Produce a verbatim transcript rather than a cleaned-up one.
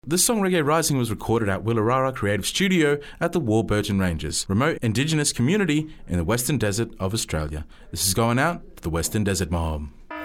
This song Reggae Rising was recorded at Willarara Creative Studio at the Warburton Ranges, remote Indigenous community in the Western Desert of Australia. This is going out to the Western Desert Mob.